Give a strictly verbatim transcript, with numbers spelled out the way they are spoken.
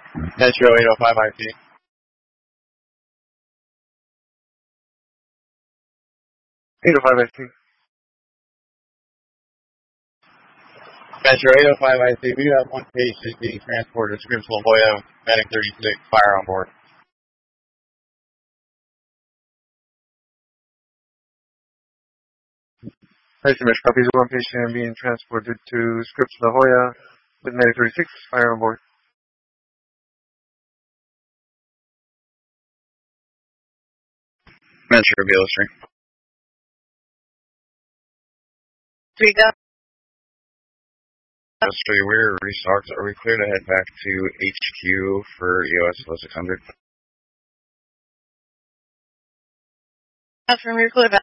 Metro eight oh five I P. eight oh five I P. Metro eight oh five I C, we do have one patient being transported to Scripps La Jolla, Medic thirty-six, fire on board. Nice image. Copies of one patient being transported to Scripps La Jolla with Medic thirty-six, fire on board. Metro Beale Street. Three go. Street, we're restocked. Are we clear to head back to H Q for E O S L six hundred? From your clear back.